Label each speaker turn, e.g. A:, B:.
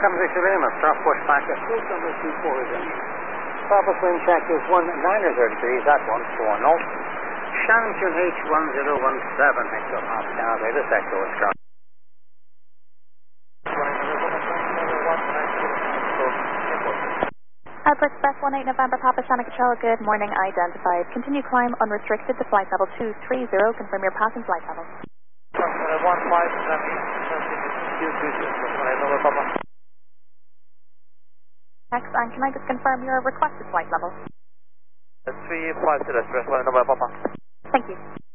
A: Welcome to Victor Lima, start pushback at route number 24 is in. Purpose wind check is 19 degrees at 140. Shannon H1017, Hector Pascal, this Echo is Scott.
B: Alpha Express 18 November, Papa Santa Control, good morning, identified. Continue climb unrestricted to flight level 230, confirm your passing flight level. Next, and can I just confirm your requested flight level?
C: 350 Express 1 November, Papa.
B: Thank you.